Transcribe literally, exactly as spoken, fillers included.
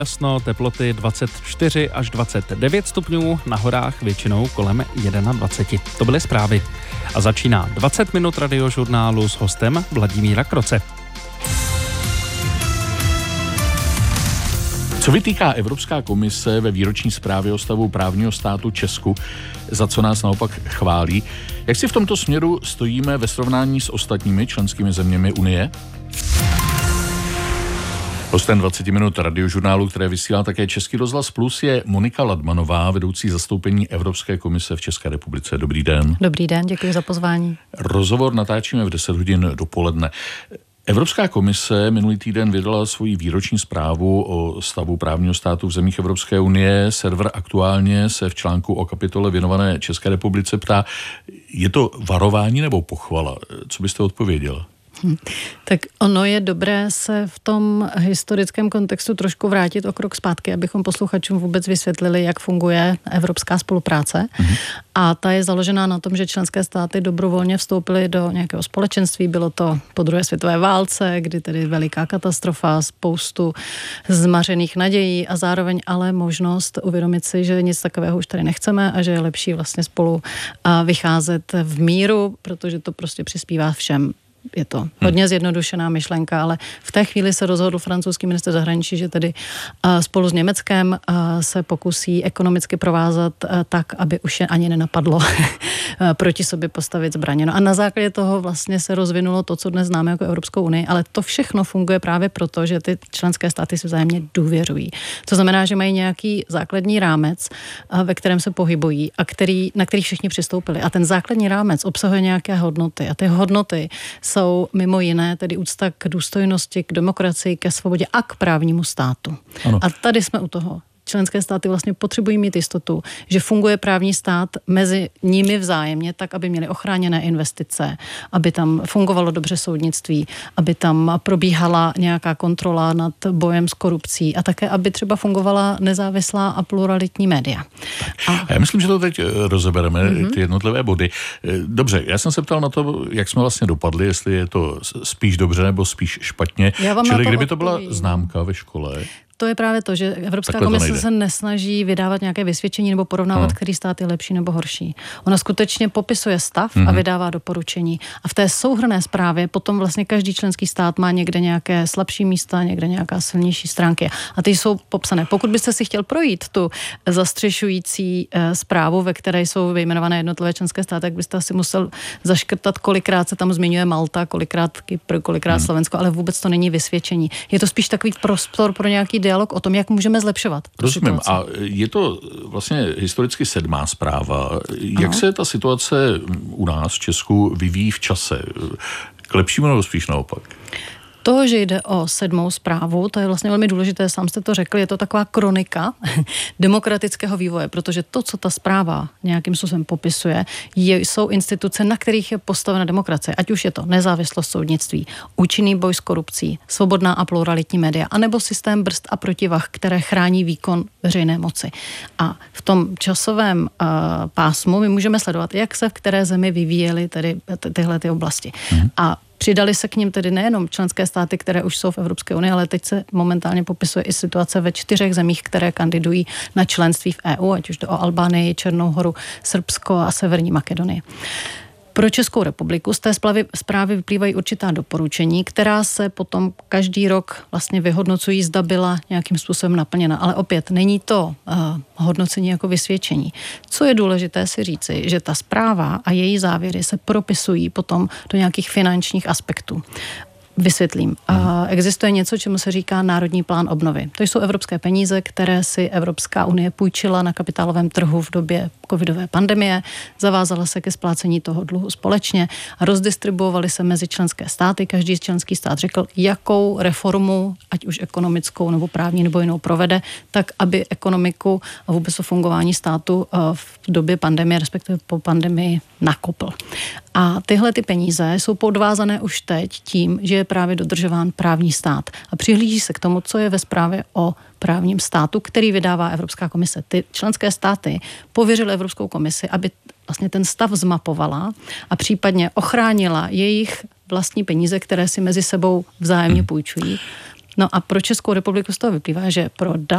Jasno, teploty dvacet čtyři až dvacet devět stupňů, na horách většinou kolem dvacet jedna. To byly zprávy. A začíná dvacet minut radiožurnálu s hostem Vladimíra Kroce. Co vytýká Evropská komise ve výroční zprávě o stavu právního státu Česku, za co nás naopak chválí? Jak si v tomto směru stojíme ve srovnání s ostatními členskými zeměmi Unie? Hostem dvacet minut radiožurnálu, které vysílá také Český rozhlas Plus, je Monika Ladmanová, vedoucí zastoupení Evropské komise v České republice. Dobrý den. Dobrý den, děkuji za pozvání. Rozhovor natáčíme v deset hodin dopoledne. Evropská komise minulý týden vydala svoji výroční zprávu o stavu právního státu v zemích Evropské unie. Server Aktuálně se v článku o kapitole věnované České republice ptá, je to varování nebo pochvala? Co byste odpověděl? Hm. Tak ono je dobré se v tom historickém kontextu trošku vrátit o krok zpátky, abychom posluchačům vůbec vysvětlili, jak funguje evropská spolupráce. Mm-hmm. A ta je založená na tom, že členské státy dobrovolně vstoupily do nějakého společenství. Bylo to po druhé světové válce, kdy tedy veliká katastrofa, spoustu zmařených nadějí a zároveň ale možnost uvědomit si, že nic takového už tady nechceme a že je lepší vlastně spolu vycházet v míru, protože to prostě přispívá všem. Je to hodně zjednodušená myšlenka, ale v té chvíli se rozhodl francouzský ministr zahraničí, že tedy spolu s Německem se pokusí ekonomicky provázat tak, aby už je ani nenapadlo proti sobě postavit zbraně. No a na základě toho vlastně se rozvinulo to, co dnes známe jako Evropskou unii, ale to všechno funguje právě proto, že ty členské státy si vzájemně důvěřují. To znamená, že mají nějaký základní rámec, ve kterém se pohybují a který, na který všichni přistoupili. A ten základní rámec obsahuje nějaké hodnoty a ty hodnoty jsou mimo jiné tedy úcta k důstojnosti, k demokracii, ke svobodě a k právnímu státu. Ano. A tady jsme u toho. Členské státy vlastně potřebují mít jistotu, že funguje právní stát mezi nimi vzájemně tak, aby měli ochráněné investice, aby tam fungovalo dobře soudnictví, aby tam probíhala nějaká kontrola nad bojem s korupcí a také, aby třeba fungovala nezávislá a pluralitní média. A já myslím, že to teď rozebereme, mm-hmm. ty jednotlivé body. Dobře, já jsem se ptal na to, jak jsme vlastně dopadli, jestli je to spíš dobře nebo spíš špatně. Čili kdyby to byla známka ve škole. To je právě to, že Evropská komise se nesnaží vydávat nějaké vysvědčení nebo porovnávat, no. který stát je lepší nebo horší. Ona skutečně popisuje stav mm-hmm. a vydává doporučení. A v té souhrnné zprávě potom vlastně každý členský stát má někde nějaké slabší místa, někde nějaká silnější stránky. A ty jsou popsané. Pokud byste si chtěl projít tu zastřešující e, zprávu, ve které jsou vyjmenované jednotlivé členské státy, tak byste asi musel zaškrtat, kolikrát se tam zmiňuje Malta, kolikrát Kypr, kolikrát mm. Slovensko, ale vůbec to není vysvědčení. Je to spíš takový prostor pro nějaký dialog o tom, jak můžeme zlepšovat. Rozumím. A je to vlastně historicky sedmá zpráva. Jak ano. se ta situace u nás v Česku vyvíjí v čase? K lepšímu nebo spíš naopak? To, že jde o sedmou zprávu, to je vlastně velmi důležité, sám jste to řekl, je to taková kronika demokratického vývoje, protože to, co ta zpráva nějakým způsobem popisuje, je, jsou instituce, na kterých je postavena demokracie, ať už je to nezávislost soudnictví, účinný boj s korupcí, svobodná a pluralitní média, anebo systém brzd a protivah, které chrání výkon veřejné moci. A v tom časovém uh, pásmu my můžeme sledovat, jak se v které zemi vyvíjely tedy tyhle ty oblasti. Hmm. A přidali se k nim tedy nejenom členské státy, které už jsou v Evropské unii, ale teď se momentálně popisuje i situace ve čtyřech zemích, které kandidují na členství v E U, ať už jde o Albánii, Černou Horu, Srbsko a Severní Makedonii. Pro Českou republiku z té zprávy vyplývají určitá doporučení, která se potom každý rok vlastně vyhodnocují, zda byla nějakým způsobem naplněna. Ale opět není to uh, hodnocení jako vysvědčení. Co je důležité si říci, že ta zpráva a její závěry se propisují potom do nějakých finančních aspektů. Vysvětlím. A existuje něco, čemu se říká Národní plán obnovy. To jsou evropské peníze, které si Evropská unie půjčila na kapitálovém trhu v době covidové pandemie, zavázala se ke splácení toho dluhu společně a rozdistribuovaly se mezi členské státy. Každý členský stát řekl, jakou reformu, ať už ekonomickou nebo právní nebo jinou provede, tak aby ekonomiku a vůbec o fungování státu v době pandemie, respektive po pandemii nakopl. A tyhle ty peníze jsou podvázané už teď tím, že je právě dodržován právní stát. A přihlíží se k tomu, co je ve zprávě o právním státu, který vydává Evropská komise. Ty členské státy pověřily Evropskou komisi, aby vlastně ten stav zmapovala a případně ochránila jejich vlastní peníze, které si mezi sebou vzájemně půjčují. No a pro Českou republiku z toho vyplývá, že pro